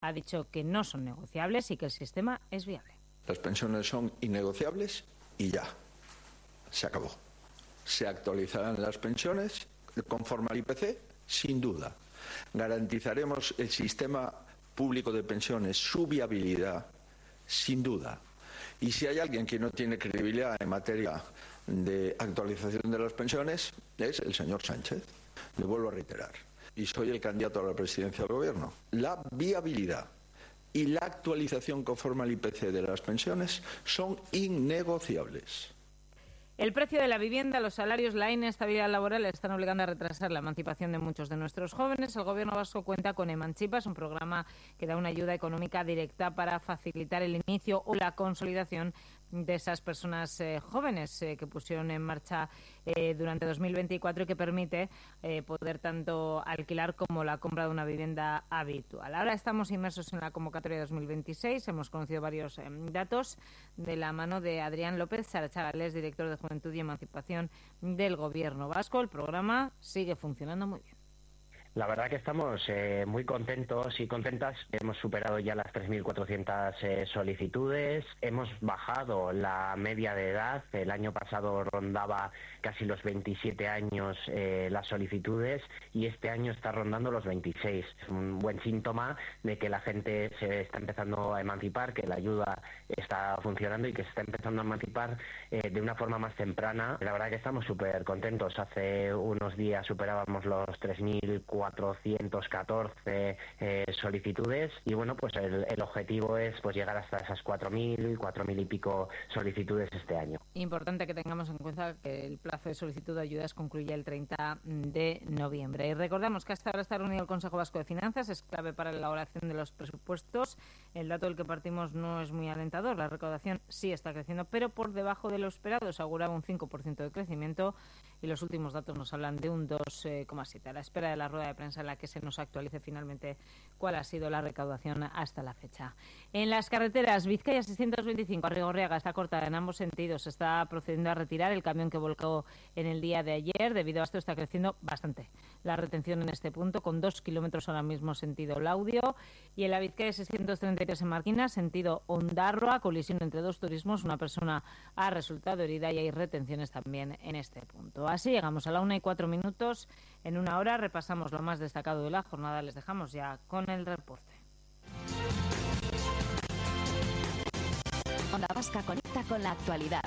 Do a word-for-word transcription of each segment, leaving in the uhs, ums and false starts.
ha dicho que no son negociables y que el sistema es viable. Las pensiones son innegociables y ya, se acabó. Se actualizarán las pensiones conforme al I P C, sin duda. Garantizaremos el sistema público de pensiones, su viabilidad, sin duda. Y si hay alguien que no tiene credibilidad en materia de actualización de las pensiones, es el señor Sánchez. Le vuelvo a reiterar. Y soy el candidato a la presidencia del Gobierno. La viabilidad y la actualización conforme al I P C de las pensiones son innegociables. El precio de la vivienda, los salarios, la inestabilidad laboral están obligando a retrasar la emancipación de muchos de nuestros jóvenes. El Gobierno vasco cuenta con Emancipas, un programa que da una ayuda económica directa para facilitar el inicio o la consolidación de esas personas eh, jóvenes eh, que pusieron en marcha eh, durante dos mil veinticuatro y que permite eh, poder tanto alquilar como la compra de una vivienda habitual. Ahora estamos inmersos en la convocatoria de dos mil veintiséis. Hemos conocido varios eh, datos de la mano de Adrián López Sarachagales, director de Juventud y Emancipación del Gobierno vasco. El programa sigue funcionando muy bien. La verdad que estamos eh, muy contentos y contentas. Hemos superado ya las tres mil cuatrocientas eh, solicitudes. Hemos bajado la media de edad. El año pasado rondaba casi los veintisiete años eh, las solicitudes y este año está rondando los veintiséis. Es un buen síntoma de que la gente se está empezando a emancipar, que la ayuda está funcionando y que se está empezando a emancipar eh, de una forma más temprana. La verdad que estamos súper contentos. Hace unos días superábamos los tres mil cuatrocientas catorce eh, solicitudes y bueno, pues el, el objetivo es pues llegar hasta esas cuatro mil, cuatro mil y pico solicitudes este año. Importante que tengamos en cuenta que el plazo de solicitud de ayudas concluye el treinta de noviembre. Y recordamos que hasta ahora está reunido el Consejo Vasco de Finanzas, es clave para la elaboración de los presupuestos. El dato del que partimos no es muy alentador, la recaudación sí está creciendo, pero por debajo de lo esperado. Se auguraba un cinco por ciento de crecimiento y los últimos datos nos hablan de un dos coma siete. A la espera de la rueda de prensa en la que se nos actualice finalmente cuál ha sido la recaudación hasta la fecha. En las carreteras, Vizcaya seiscientos veinticinco, Arrigorriaga está cortada en ambos sentidos. Se está procediendo a retirar el camión que volcó en el día de ayer. Debido a esto está creciendo bastante la retención en este punto, con dos kilómetros ahora mismo sentido Laudio. Y en la Vizcaya seiscientos treinta y tres en Marquina, sentido Ondarroa, colisión entre dos turismos. Una persona ha resultado herida y hay retenciones también en este punto. Así llegamos a la una y cuatro minutos. En una hora repasamos lo más destacado de la jornada. Les dejamos ya con el reporte. Onda Vasca conecta con la actualidad.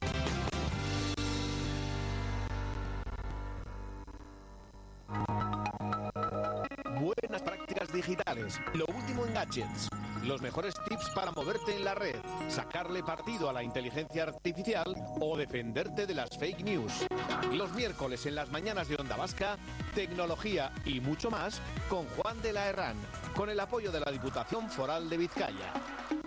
Buenas prácticas digitales, lo último en gadgets, los mejores tips para moverte en la red, sacarle partido a la inteligencia artificial o defenderte de las fake news. Los miércoles en las mañanas de Onda Vasca, tecnología y mucho más con Juan de la Herrán, con el apoyo de la Diputación Foral de Vizcaya.